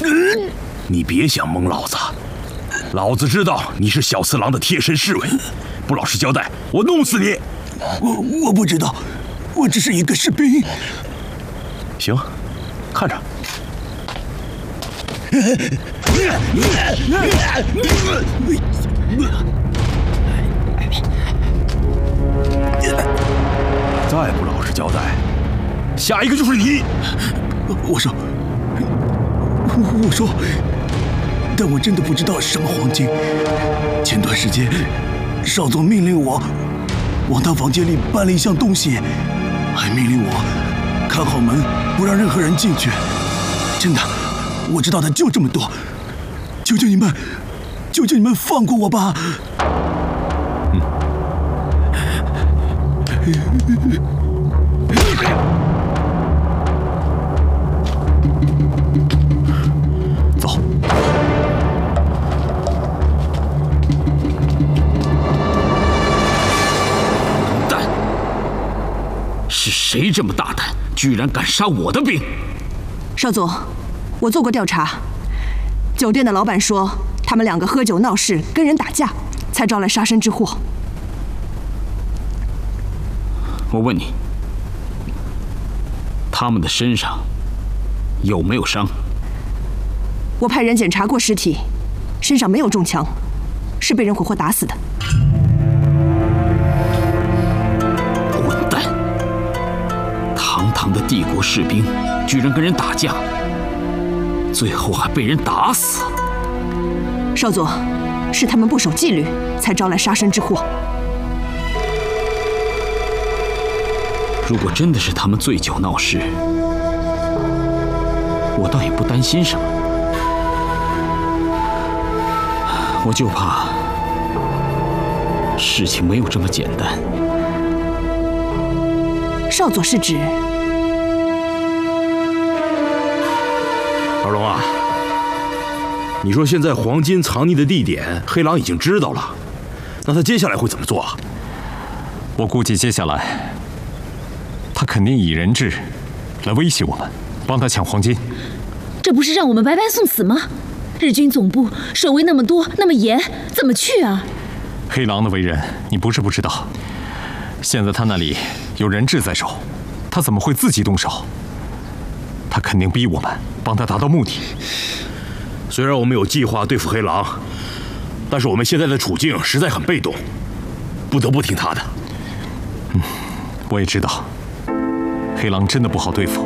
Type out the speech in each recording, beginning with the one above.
你别想蒙老子，老子知道你是小次郎的贴身侍卫，不老实交代，我弄死你！ 我不知道，我只是一个士兵。 行，看着。再不老实交代，下一个就是你！ 我说，但我真的不知道什么黄金。前段时间，少总命令我往他房间里搬了一项东西，还命令我看好门，不让任何人进去。真的，我知道的就这么多。求求你们放过我吧！ 走。 蛋！是谁这么大胆，居然敢杀我的兵？ 少佐，我做过调查，酒店的老板说他们两个喝酒闹事，跟人打架，才招来杀身之祸。 我问你，他们的身上有没有伤？ 我派人检查过尸体，身上没有中枪，是被人活活打死的。 混蛋！堂堂的帝国士兵，居然跟人打架，最后还被人打死。 少佐，是他们不守纪律，才招来杀身之祸。 如果真的是他们醉酒闹事，我倒也不担心什么，我就怕事情没有这么简单。 少佐是指？ 二龙啊，你说现在黄金藏匿的地点，黑狼已经知道了，那他接下来会怎么做啊？ 我估计接下来他肯定以人质来威胁我们，帮他抢黄金。 这不是让我们白白送死吗？日军总部守卫那么多，那么严，怎么去啊？ 黑狼的为人你不是不知道，现在他那里有人质在手，他怎么会自己动手？他肯定逼我们帮他达到目的。 虽然我们有计划对付黑狼，但是我们现在的处境实在很被动，不得不听他的。 我也知道黑狼真的不好对付，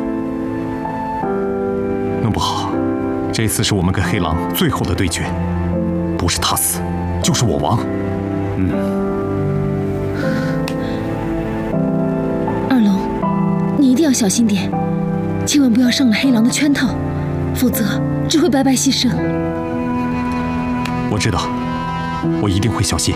弄不好这次是我们跟黑狼最后的对决，不是他死就是我亡。 二龙，你一定要小心点，千万不要上了黑狼的圈套，否则只会白白牺牲。 我知道，我一定会小心。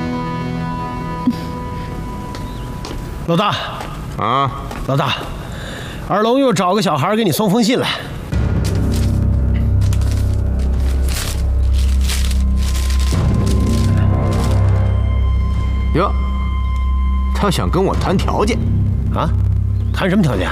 老大，老大，二龙又找个小孩给你送封信来。 哟，他想跟我谈条件啊？谈什么条件？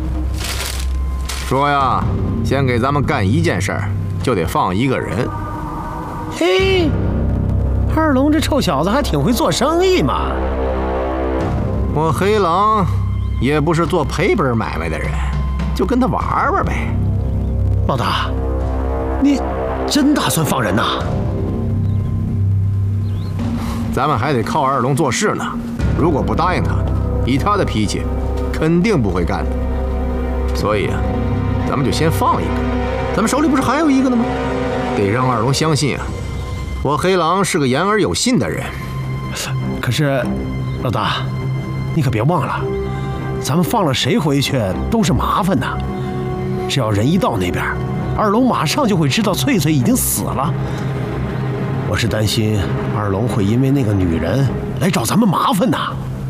说呀，先给咱们干一件事儿，就得放一个人。 嘿，二龙这臭小子还挺会做生意嘛。 我黑狼也不是做赔本买卖的人，就跟他玩玩呗。 老大，你真打算放人呐？ 咱们还得靠二龙做事呢。如果不答应他，以他的脾气，肯定不会干的。所以啊，咱们就先放一个。咱们手里不是还有一个呢吗？得让二龙相信啊，我黑狼是个言而有信的人。 可是，老大，你可别忘了，咱们放了谁回去都是麻烦呐。只要人一到那边，二龙马上就会知道翠翠已经死了。我是担心二龙会因为那个女人来找咱们麻烦呐。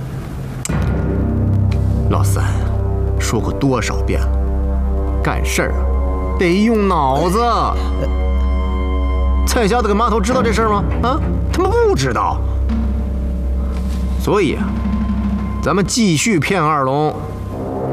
老三说过多少遍了，干事儿得用脑子。蔡家的跟码头知道这事儿吗？啊，他们不知道。所以啊，咱们继续骗二龙，